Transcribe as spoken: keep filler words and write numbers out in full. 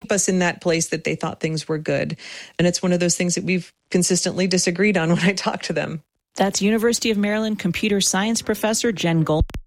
us in that place that they thought things were good. And it's one of those things that we've consistently disagreed on when I talk to them. That's University of Maryland computer science professor Jen Goldman.